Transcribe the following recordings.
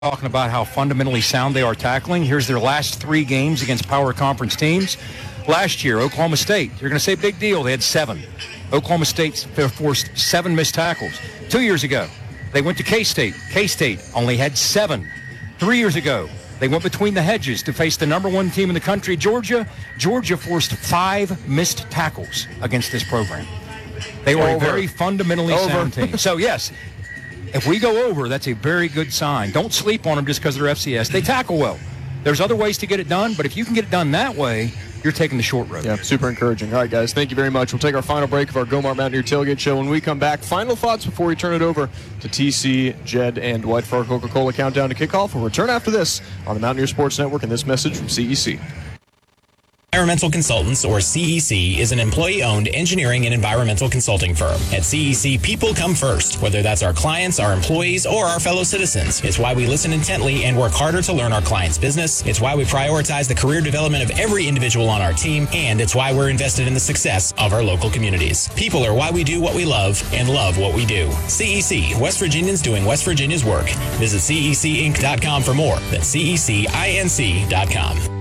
talking about how fundamentally sound they are tackling. Here's their last 3 games against power conference teams. Last year, Oklahoma State, you're going to say big deal, they had 7. Oklahoma State forced 7 missed tackles. 2 years ago, they went to K-State. K-State only had 7. 3 years ago, they went between the hedges to face the number 1 team in the country, Georgia. Georgia forced 5 missed tackles against this program. They were a very fundamentally sound team. So, yes, if we go over, that's a very good sign. Don't sleep on them just because they're FCS. They tackle well. There's other ways to get it done, but if you can get it done that way, you're taking the short road. Yeah, super encouraging. All right, guys, thank you very much. We'll take our final break of our Gomart Mountaineer Tailgate Show. When we come back, final thoughts before we turn it over to TC, Jed, and Dwight for our Coca-Cola Countdown to Kickoff. We'll return after this on the Mountaineer Sports Network and this message from CEC. Environmental Consultants, or CEC, is an employee-owned engineering and environmental consulting firm. At CEC, people come first, whether that's our clients, our employees, or our fellow citizens. It's why we listen intently and work harder to learn our clients' business. It's why we prioritize the career development of every individual on our team, and it's why we're invested in the success of our local communities. People are why we do what we love and love what we do. CEC, West Virginians doing West Virginia's work. Visit cecinc.com for more. That's cecinc.com.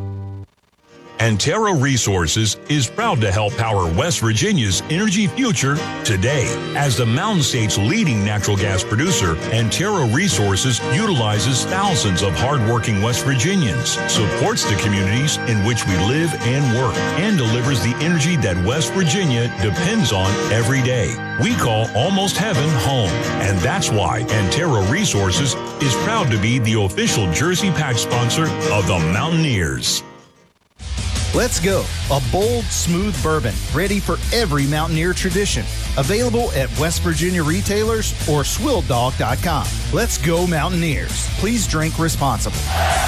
Antero Resources is proud to help power West Virginia's energy future today. As the Mountain State's leading natural gas producer, Antero Resources utilizes thousands of hardworking West Virginians, supports the communities in which we live and work, and delivers the energy that West Virginia depends on every day. We call Almost Heaven home, and that's why Antero Resources is proud to be the official jersey patch sponsor of the Mountaineers. Let's go. A bold, smooth bourbon ready for every Mountaineer tradition. Available at West Virginia retailers or swilldog.com. Let's go Mountaineers. Please drink responsibly.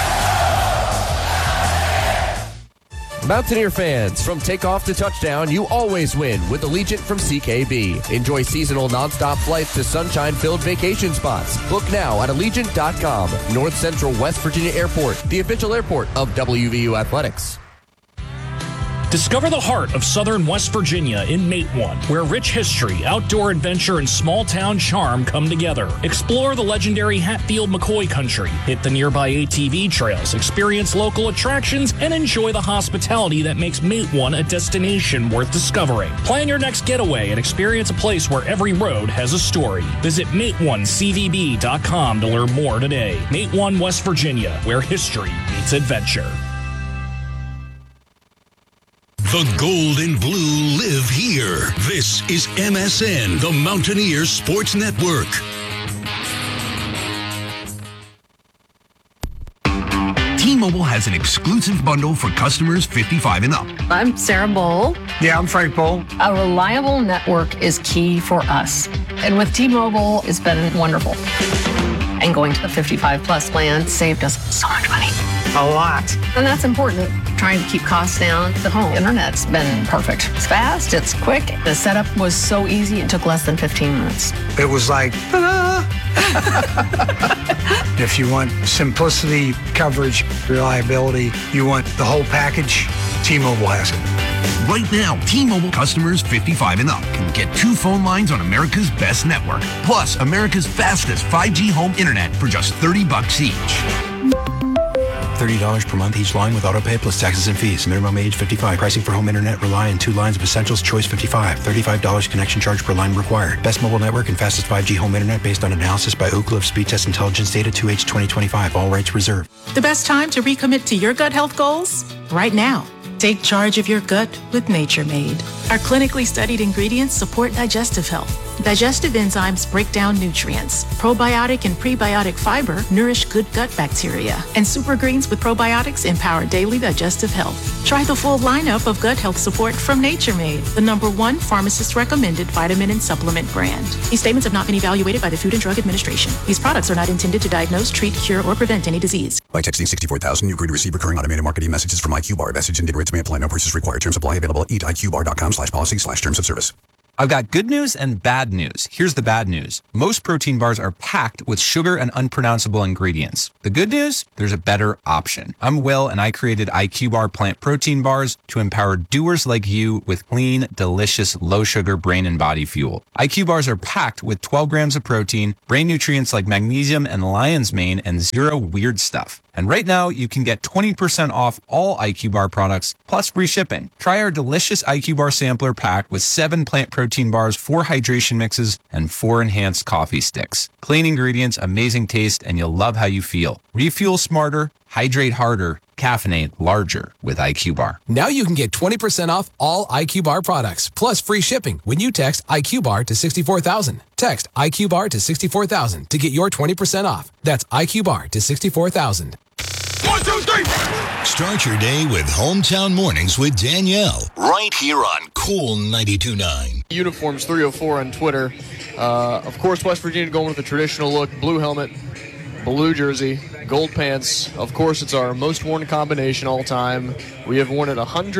Mountaineer fans, from takeoff to touchdown, you always win with Allegiant from CKB. Enjoy seasonal nonstop flights to sunshine-filled vacation spots. Book now at Allegiant.com. North Central West Virginia Airport, the official airport of WVU Athletics. Discover the heart of southern West Virginia in Matewan, where rich history, outdoor adventure, and small-town charm come together. Explore the legendary Hatfield-McCoy country, hit the nearby ATV trails, experience local attractions, and enjoy the hospitality that makes Matewan a destination worth discovering. Plan your next getaway and experience a place where every road has a story. Visit MateOneCVB.com to learn more today. Matewan, West Virginia, where history meets adventure. The gold and blue live here. This is MSN, the Mountaineer Sports Network. T-Mobile has an exclusive bundle for customers 55 and up. I'm Sarah Bowl. Yeah, I'm Frank Bowl. A reliable network is key for us. And with T-Mobile, it's been wonderful. And going to the 55 plus plan saved us so much money. A lot. And that's important. Trying to keep costs down. The home internet's been perfect. It's fast, it's quick. The setup was so easy, it took less than 15 minutes. It was like, ta-da! If you want simplicity, coverage, reliability, you want the whole package, T-Mobile has it. Right now, T-Mobile customers 55 and up can get 2 phone lines on America's best network, plus America's fastest 5G home internet for just $30 each. $30 per month each line with autopay plus taxes and fees. Minimum age 55. Pricing for home internet rely on 2 lines of essentials. Choice 55. $35 connection charge per line required. Best mobile network and fastest 5G home internet based on analysis by Oak Cliff Speed Test Intelligence data 2H 2025. All rights reserved. The best time to recommit to your gut health goals? Right now. Take charge of your gut with Nature Made. Our clinically studied ingredients support digestive health. Digestive enzymes break down nutrients. Probiotic and prebiotic fiber nourish good gut bacteria. And super greens with probiotics empower daily digestive health. Try the full lineup of gut health support from Nature Made, the #1 pharmacist-recommended vitamin and supplement brand. These statements have not been evaluated by the Food and Drug Administration. These products are not intended to diagnose, treat, cure, or prevent any disease. By texting 64,000, you agree to receive recurring automated marketing messages from IQ Bar. Message and data rates may apply. No purchase required. Terms apply. Available at eatiqbar.com/policy/terms of service. I've got good news and bad news. Here's the bad news. Most protein bars are packed with sugar and unpronounceable ingredients. The good news? There's a better option. I'm Will, and I created IQ Bar plant protein bars to empower doers like you with clean, delicious, low-sugar brain and body fuel. IQ bars are packed with 12 grams of protein, brain nutrients like magnesium and lion's mane, and zero weird stuff. And right now, you can get 20% off all IQ Bar products, plus free shipping. Try our delicious IQ Bar sampler pack with 7 plant protein bars, 4 hydration mixes, and 4 enhanced coffee sticks. Clean ingredients, amazing taste, and you'll love how you feel. Refuel smarter, hydrate harder, caffeinate larger with IQ Bar. Now you can get 20% off all IQ Bar products, plus free shipping when you text IQ Bar to 64,000. Text IQ Bar to 64,000 to get your 20% off. That's IQ Bar to 64,000. 1, 2, 3. Start your day with Hometown Mornings with Danielle, right here on Cool 92.9. Uniforms 304 on Twitter. Of course, West Virginia going with the traditional look, blue helmet, blue jersey, gold pants. Of course, it's our most worn combination all time. We have worn it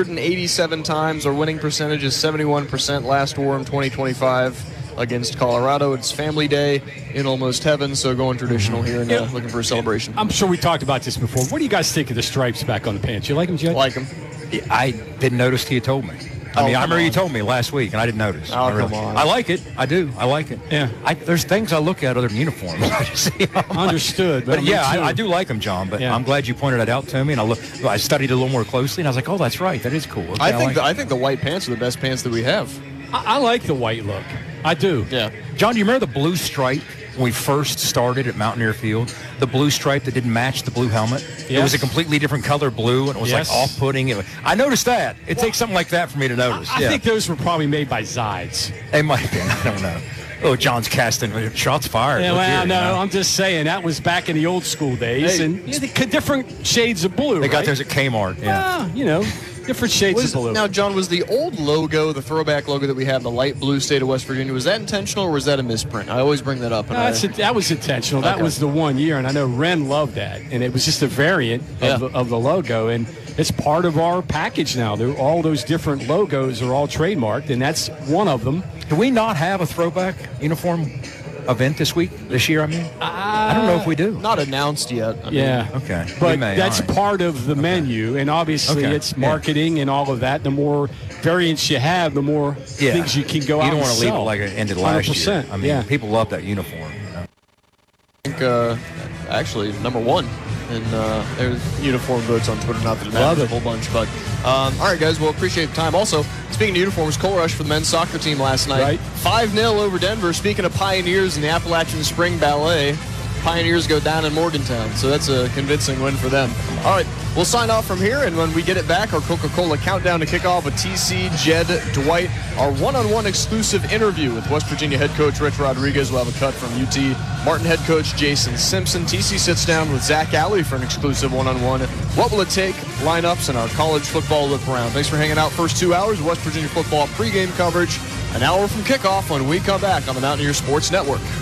187 times. Our winning percentage is 71%. Last war in 2025 against Colorado. It's family day in almost heaven, so going traditional here and looking for a celebration. I'm sure we talked about this before. What do you guys think of the stripes back on the pants? You like them, Jed? Like them. I didn't notice till you told me. I remember you told me last week, and I didn't notice. Come on. I like it. I do. I like it. Yeah. There's things I look at other than uniforms. Understood. But yeah, I do like them, John. But I'm glad you pointed that out to me, and I studied it a little more closely, and I was like, oh, that's right. That is cool. Okay, I think the white pants are the best pants that we have. I like the white look. I do. Yeah. John, do you remember the blue stripe when we first started at Mountaineer Field? The blue stripe that didn't match the blue helmet? Yes. It was a completely different color blue, and it was like off-putting. I noticed that. It takes something like that for me to notice. I think those were probably made by Zides. They might have been. I don't know. Oh, John's casting shots fired. Yeah, well, no, I'm just saying that was back in the old school days, and different shades of blue. They got those at Kmart. Yeah. Well, different shades of blue. Now, John, was the old logo, the throwback logo that we have, the light blue state of West Virginia, was that intentional or was that a misprint? I always bring that up. That was intentional. That was the 1 year, and I know Ren loved that, and it was just a variant of the logo, and it's part of our package now. All those different logos are all trademarked, and that's one of them. Do we not have a throwback uniform event this year? I mean, I don't know if we do. Not announced yet. Okay. But that's part of the menu, and obviously it's marketing and all of that. The more variants you have, the more things you can go out and sell. You don't want to leave it like it ended last 100%. year. I mean, people love that uniform. I think, actually, number 1. And there's uniform votes on Twitter. Not that it matters a whole bunch, but all right, guys. Well, appreciate the time. Also, speaking of uniforms, Coal Rush for the men's soccer team last night, 5-0 over Denver. Speaking of Pioneers and the Appalachian Spring Ballet, Pioneers go down in Morgantown, so that's a convincing win for them. All right, we'll sign off from here, and when we get it back, our Coca-Cola countdown to kick off with TC, Jed, Dwight, our one-on-one exclusive interview with West Virginia head coach Rich Rodriguez. We'll have a cut from UT Martin head coach Jason Simpson. TC sits down with Zach Alley for an exclusive one-on-one. What will it take? Lineups and our college football look around. Thanks for hanging out. First 2 hours of West Virginia football pregame coverage. An hour from kickoff when we come back on the Mountaineer Sports Network.